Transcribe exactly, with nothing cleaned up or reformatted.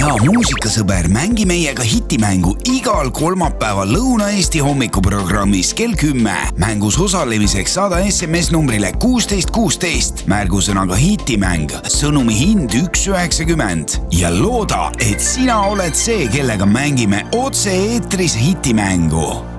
hea muusikasõber, mängi meiega hitimängu igal kolmapäeval Lõuna-Eesti hommikuprogrammis kell kümme. Mängus osalemiseks saada S M S numbrile kuusteist kuusteist, märgusõnaga hitimäng, sõnumi hind üks üheksakümmend ja looda, et sina oled see, kellega mängime otse eetris hitimängu.